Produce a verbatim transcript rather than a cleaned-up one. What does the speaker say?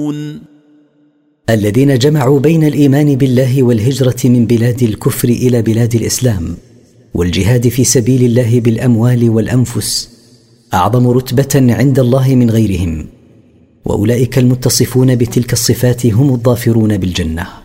الذين جمعوا بين الإيمان بالله والهجرة من بلاد الكفر إلى بلاد الإسلام والجهاد في سبيل الله بالأموال والأنفس أعظم رتبة عند الله من غيرهم، وأولئك المتصفون بتلك الصفات هم الظافرون بالجنة.